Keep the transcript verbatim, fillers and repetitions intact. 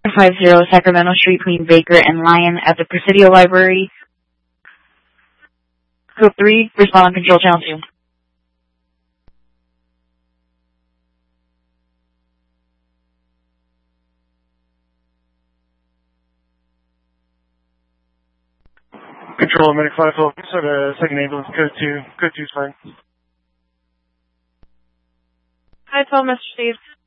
fifty Sacramento Street between Baker and Lyon at the Presidio Library. Code three, respond on control channel two. Control, Medic five, so the second ambulance, code two, code two is fine. Hi, twelve, Mister Steve.